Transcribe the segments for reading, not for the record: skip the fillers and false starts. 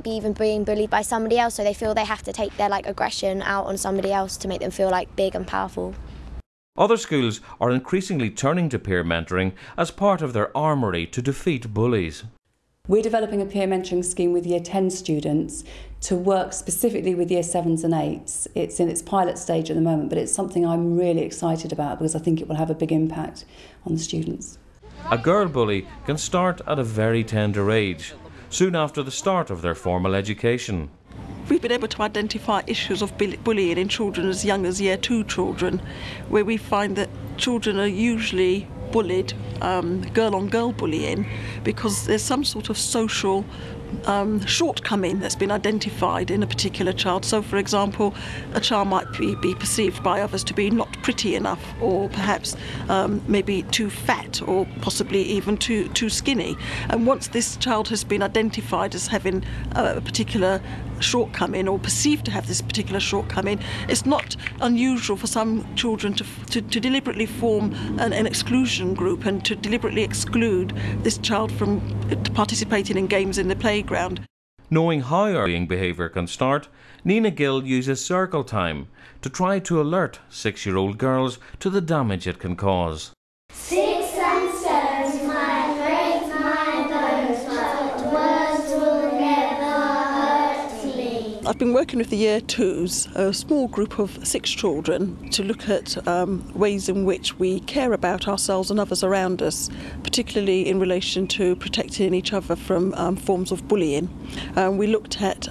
be even being bullied by somebody else, so they feel they have to take their aggression out on somebody else to make them feel big and powerful. Other schools are increasingly turning to peer mentoring as part of their armoury to defeat bullies. We're developing a peer mentoring scheme with Year 10 students to work specifically with Year 7s and 8s. It's in its pilot stage at the moment, but it's something I'm really excited about because I think it will have a big impact on the students. A girl bully can start at a very tender age, soon after the start of their formal education. We've been able to identify issues of bullying in children as young as Year 2 children, where we find that children are usually bullied, girl-on-girl bullying, because there's some sort of social shortcoming that's been identified in a particular child. So, for example, a child might be perceived by others to be not pretty enough, or perhaps maybe too fat, or possibly even too skinny. And once this child has been identified as having a particular shortcoming, or perceived to have this particular shortcoming, it's not unusual for some children to deliberately form an exclusion group and to deliberately exclude this child from participating in games in the playground. Knowing how bullying behaviour can start, Nina Gill uses circle time to try to alert 6-year-old girls to the damage it can cause. 6 and stones might break my bones, but words will never hurt me. I've been working with the Year 2s, a small group of 6 children, to look at ways in which we care about ourselves and others around us, particularly in relation to protecting each other from forms of bullying. We looked at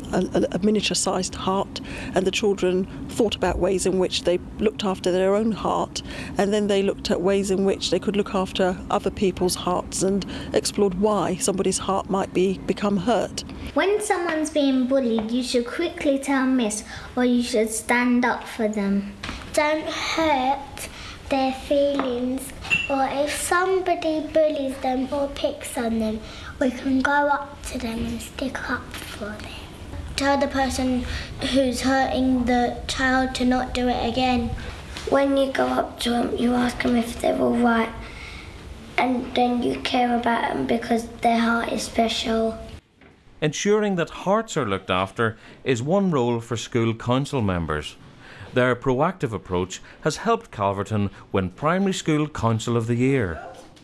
a miniature-sized heart, and the children thought about ways in which they looked after their own heart, and then they looked at ways in which they could look after other people's hearts and explored why somebody's heart might become hurt. When someone's being bullied, you should quickly tell Miss, or you should stand up for them. Don't hurt their feelings, or if somebody bullies them or picks on them, we can go up to them and stick up for them. Tell the person who's hurting the child to not do it again. When you go up to them, you ask them if they're all right, and then you care about them because their heart is special. Ensuring that hearts are looked after is one role for school council members. Their proactive approach has helped Calverton win Primary School Council of the Year.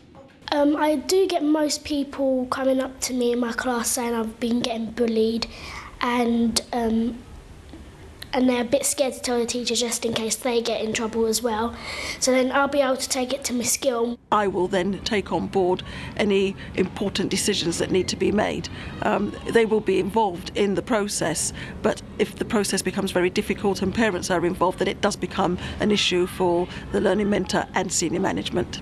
I do get most people coming up to me in my class saying I've been getting bullied, and they're a bit scared to tell the teacher just in case they get in trouble as well. So then I'll be able to take it to Miss Gill. I will then take on board any important decisions that need to be made. They will be involved in the process, but if the process becomes very difficult and parents are involved, then it does become an issue for the learning mentor and senior management.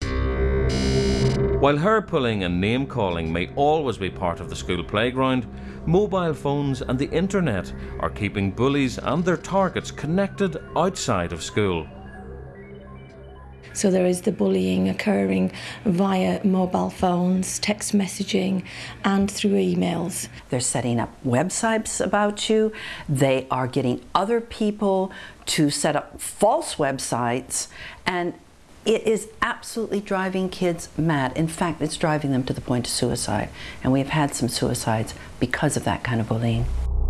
While hair pulling and name calling may always be part of the school playground, mobile phones and the internet are keeping bullies and their targets connected outside of school. So there is the bullying occurring via mobile phones, text messaging, and through emails. They're setting up websites about you. They are getting other people to set up false websites, and it is absolutely driving kids mad. In fact, it's driving them to the point of suicide. And we've had some suicides because of that kind of bullying.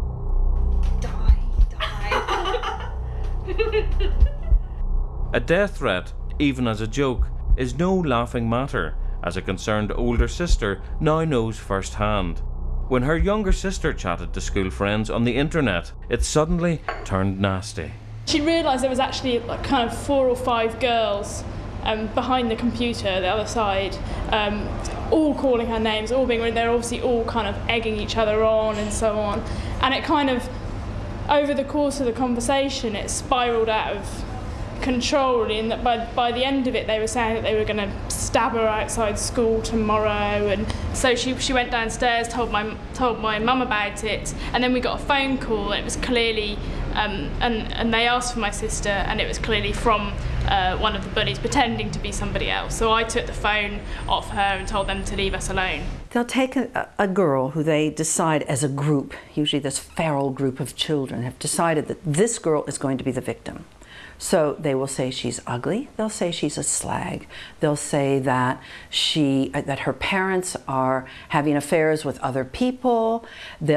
A death threat, even as a joke, is no laughing matter, as a concerned older sister now knows firsthand. When her younger sister chatted to school friends on the internet, it suddenly turned nasty. She realised there was actually kind of 4 or 5 girls behind the computer, the other side, all calling her names, all being, they're obviously all kind of egging each other on and so on. And it kind of, over the course of the conversation, it spiralled out of control, really, and that by the end of it they were saying that they were going to stab her outside school tomorrow. And so she went downstairs, told my mum about it, and then we got a phone call, and it was clearly and they asked for my sister, and it was clearly from one of the bullies pretending to be somebody else. So I took the phone off her and told them to leave us alone. They'll take a girl who they decide as a group, usually this feral group of children, have decided that this girl is going to be the victim. So they will say she's ugly, they'll say she's a slag, they'll say that that her parents are having affairs with other people,